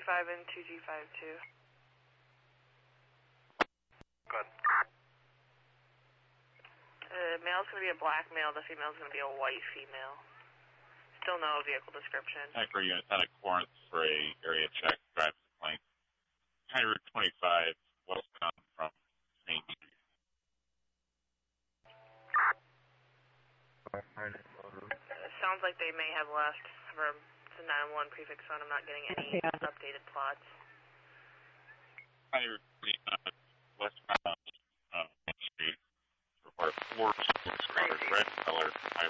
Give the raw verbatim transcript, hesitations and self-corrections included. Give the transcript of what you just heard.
five and two G five two. Good. Uh, male's going to be a black male, the female's going to be a white female. Still no vehicle description. Anchor unit out of Corinth for a area check, drive the plane. County Route twenty-five, westbound from Saint Street. Uh, sounds like they may have left from the nine one one prefix on. I'm not getting any yeah. updated plots. County Route twenty-five, westbound uh, Main Street. Report four red color highway.